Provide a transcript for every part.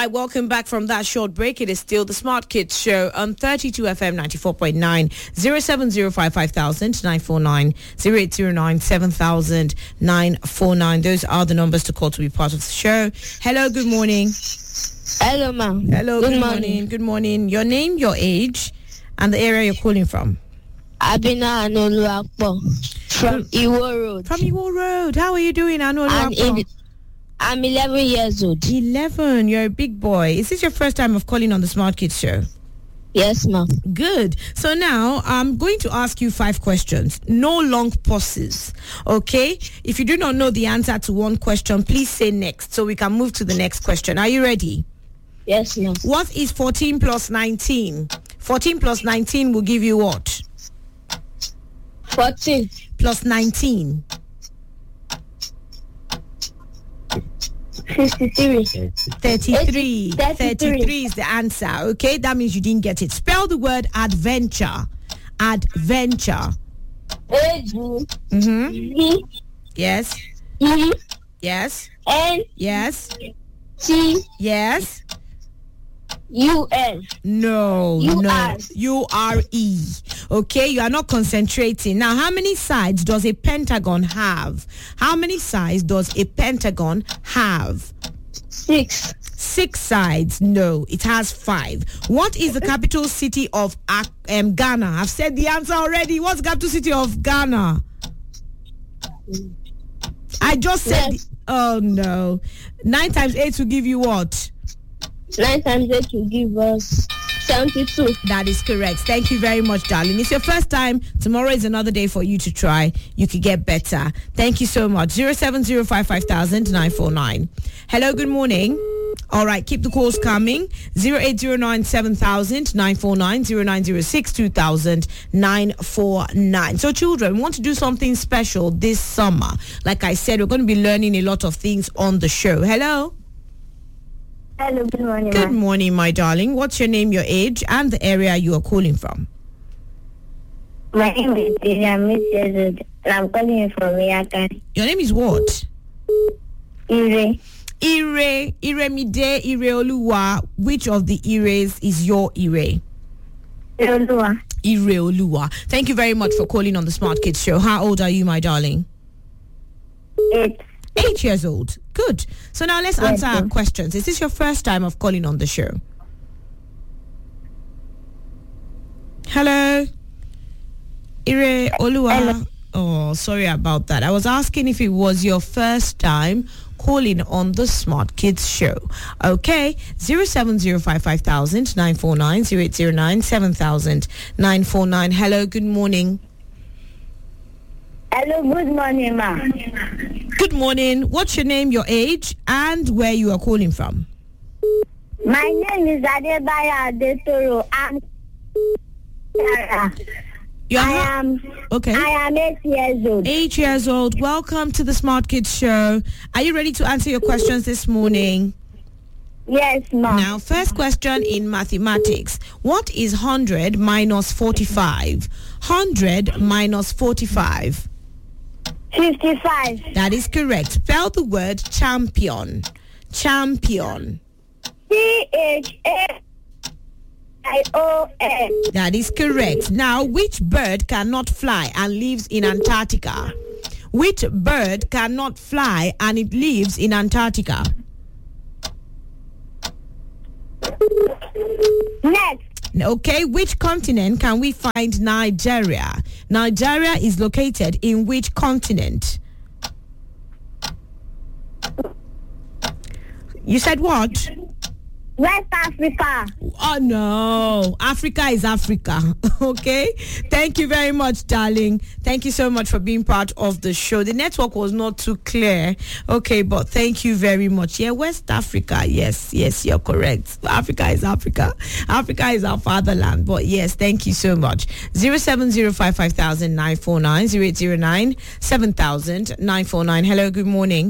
right, welcome back from that short break. It is still the Smart Kids Show on 32 FM 94.9, 0705 5000 949, 0809 7000 949. Those are the numbers to call to be part of the show. Hello, good morning. Hello, ma'am. Hello, good morning. Good morning. Your name, your age, and the area you're calling from. Abina Anoluapo from Iwo Road. From Iwo Road. How are you doing, Anoluapo? I'm 11 years old. 11. You're a big boy. Is this your first time of calling on the Smart Kids Show? Yes, ma'am. Good. So now I'm going to ask you 5 questions. No long pauses. Okay? If you do not know the answer to one question, please say next so we can move to the next question. Are you ready? Yes, ma'am. What is 14 plus 19? 14 plus 19 will give you what? 14 plus 19. 53. 33. 33 is the answer. Okay, that means you didn't get it. Spell the word adventure. Adventure. A-D-V. Yes. E. Yes. N. Yes. T. Yes. U-N. No. U-R. U-R-E. Okay, you are not concentrating. Now, how many sides does a pentagon have? How many sides does a pentagon have? 6. 6 sides. No, it has 5. What is the capital city of Ghana? I've said the answer already. What's the capital city of Ghana? I just said... Yes. Oh, no. 9 times 8 will give you what? 9 times 8 will give us 72. That is correct. Thank you very much, darling. It's your first time. Tomorrow is another day for you to try. You could get better. Thank you so much. 0705 5000 949. Hello, good morning. All right, keep the calls coming. 0809 7000 949, 0906 2000 949. So children, want to do something special this summer. Like I said, we're going to be learning a lot of things on the show. Hello. Hello, good morning. Good morning, my darling. What's your name, your age, and the area you are calling from? My name is Miriam and I'm calling you from Yakari. Your name is what? Ire. Iremide, Ireoluwa. Which of the Ires is your Ire? Ireoluwa. Ireoluwa. Thank you very much for calling on the Smart Kids Show. How old are you, my darling? 8. 8 years old. Good. So now let's answer our questions. Is this your first time of calling on the show? Hello? Ireoluwa. Hello. Oh, sorry about that. I was asking if it was your first time calling on the Smart Kids Show. Okay, 0705 5000 949, 0809 7000 949. Hello, good morning. Hello, good morning, ma. Good morning. What's your name, your age, and where you are calling from? My name is Adebaya Adetoro. I'm I am 8 years old. 8 years old. Welcome to the Smart Kids Show. Are you ready to answer your questions this morning? Yes, ma'am. Now, first question in mathematics. What is 100 minus 45? 100 minus 45. 55. That is correct. Spell the word champion. Champion. CHAION. That is correct. Now, which bird cannot fly and lives in Antarctica? Which bird cannot fly and it lives in Antarctica? Next. Okay, which continent can we find Nigeria? Nigeria is located in which continent? You said what? West Africa. Oh, no. Africa is Africa. Okay? Thank you very much, darling. Thank you so much for being part of the show. The network was not too clear. Okay, but thank you very much. Yeah, West Africa. Yes, you're correct. Africa is Africa. Africa is our fatherland. But yes, thank you so much. 0705 5000 949, 0809 7000 949. Hello, good morning.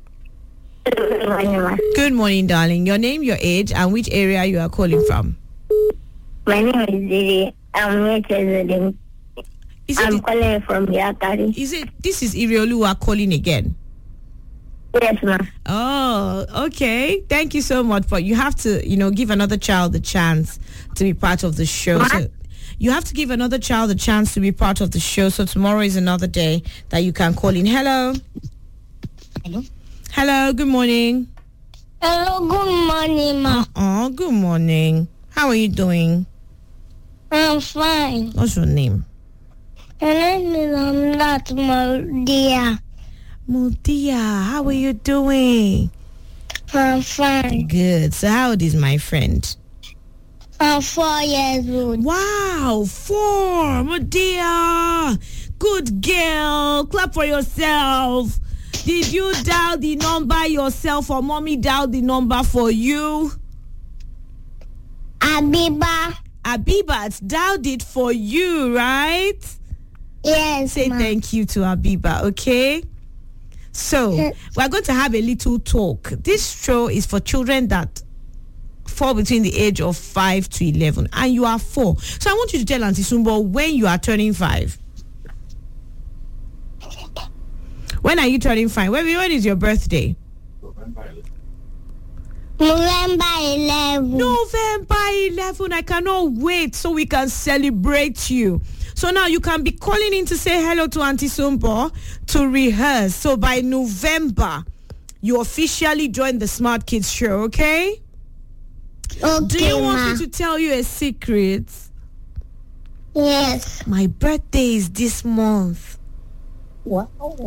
Good morning, darling. Your name, your age, and which area you are calling from? My name is Didi. I'm 8 years old. I'm calling from Yakari. This is Ireoluwa calling again? Yes, ma. Oh, okay. Thank you so much. But you have to, give another child the chance to be part of the show. What? So you have to give another child a chance to be part of the show. So tomorrow is another day that you can call in. Hello. Hello. Hello. Good morning. Hello, good morning, ma. Oh, good morning. How are you doing? I'm fine. What's your name? My name is Amlat Maldia. Mutia, how are you doing? I'm fine. Good. So how old is my friend? I'm 4 years old. Wow, 4. Mutia. Good girl. Clap for yourself. Did you dial the number yourself or mommy dialed the number for you? Abiba dialed it for you, right? Yes, Say ma. thank you to Abiba, okay? So, we're going to have a little talk. This show is for children that fall between the age of 5 to 11, and you are 4. So, I want you to tell Auntie Sumbo when you are turning 5. When are you turning 5? When is your birthday? November 11. November 11. I cannot wait so we can celebrate you. So now you can be calling in to say hello to Auntie Sumbo to rehearse. So by November, you officially join the Smart Kids show, okay? Okay, Do you want ma. me to tell you a secret? Yes. My birthday is this month. Wow.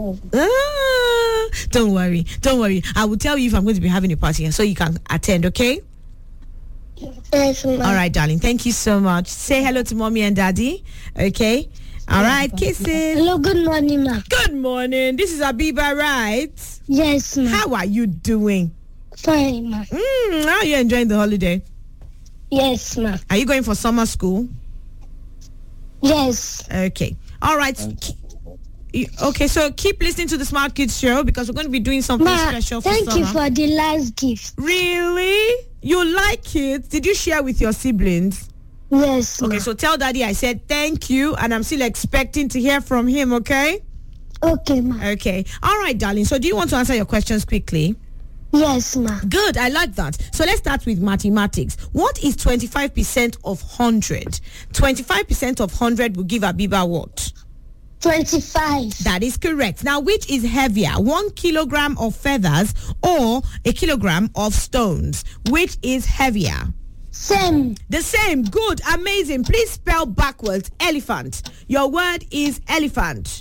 Don't worry. I will tell you if I'm going to be having a party so you can attend, okay? Yes, ma. All right, darling. Thank you so much. Say hello to mommy and daddy, okay? All right, kisses. Hello, good morning, ma. Good morning. This is Abiba, right? Yes, ma. How are you doing? Fine, ma. How are you enjoying the holiday? Yes, ma. Are you going for summer school? Yes. Okay. All right. Okay, so keep listening to the Smart Kids show because we're going to be doing something Ma, special for thank summer. you for the last gift. Really? You like it? Did you share with your siblings? Yes, Okay, ma. so tell daddy I said thank you and I'm still expecting to hear from him, okay? Okay, ma. Okay. All right, darling. So do you want to answer your questions quickly? Yes, ma. Good, I like that. So let's start with mathematics. What is 25% of 100? 25% of 100 will give Abiba what? 25. That is correct. Now, which is heavier, 1 kilogram of feathers or a kilogram of stones? Which is heavier? Same. The same. Good, amazing. Please spell backwards E. elephant. Your word is elephant.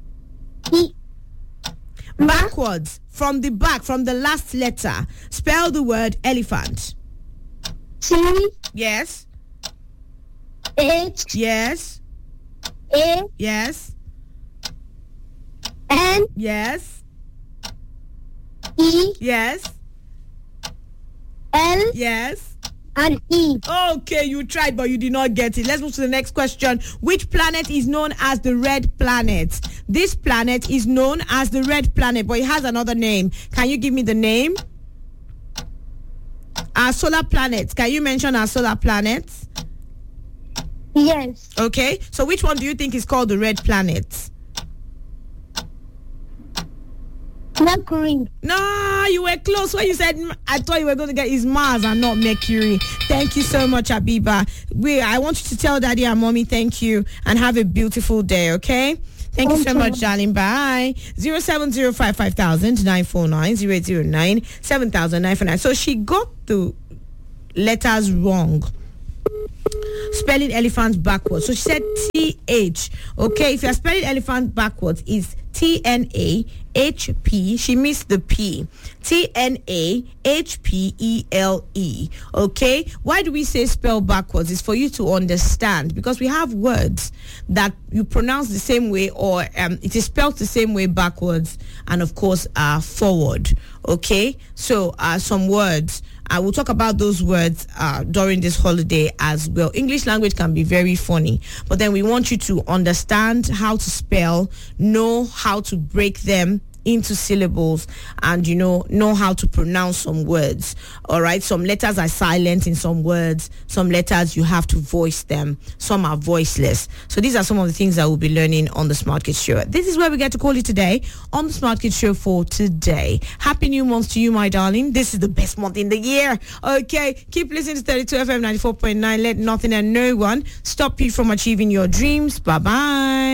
Backwards, from the back, from the last letter. Spell the word elephant. T. Yes. H. Yes. A. Yes. N. Yes. E. Yes. L. Yes. And E. Okay, you tried, but you did not get it. Let's move to the next question. Which planet is known as the red planet? This planet is known as the red planet, but it has another name. Can you give me the name? Our solar planets. Can you mention our solar planets? Yes. Okay, so which one do you think is called the red planet? Mercury. No, you were close when you said, I thought you were going to get is Mars and not Mercury. Thank you so much, Abiba. I want you to tell daddy and mommy thank you and have a beautiful day, okay? Thank you so much, darling. Bye. 0705 5000 949 009 7949. So she got the letters wrong. Spelling elephant backwards. So she said TH. Okay, if you're spelling elephant backwards, it's TNAHP. She missed the P. TNAHPELE. Okay, why do we say spell backwards? It's for you to understand, because we have words that you pronounce the same way, or it is spelled the same way backwards, and of course forward. Okay, so some words. I will talk about those words during this holiday as well. English language can be very funny, but then we want you to understand how to spell, know how to break them into syllables and, know how to pronounce some words. All right. Some letters are silent in some words. Some letters you have to voice them. Some are voiceless. So these are some of the things that we'll be learning on the Smart Kids Show. This is where we get to call it today on the Smart Kids Show for today. Happy new month to you, my darling. This is the best month in the year. Okay. Keep listening to 32 FM 94.9. Let nothing and no one stop you from achieving your dreams. Bye-bye.